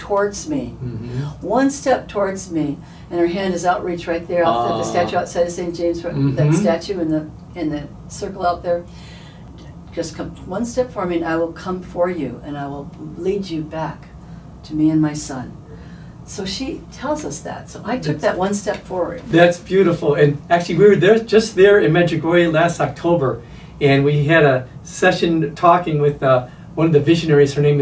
towards me. Mm-hmm. One step towards me, and her hand is outreached right there out at the statue outside of St. James, that statue in the circle out there. Just come one step for me, and I will come for you, and I will lead you back to me and my son. So she tells us that. So I took that one step forward. That's beautiful. And actually, we were just there in Medjugorje last October, and we had a session talking with one of the visionaries. Her name is